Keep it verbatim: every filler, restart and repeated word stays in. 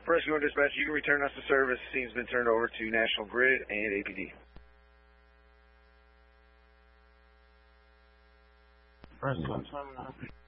Rescue one Dispatch, you can return us to service. Scene's been turned over to National Grid and A P D. Rescue one,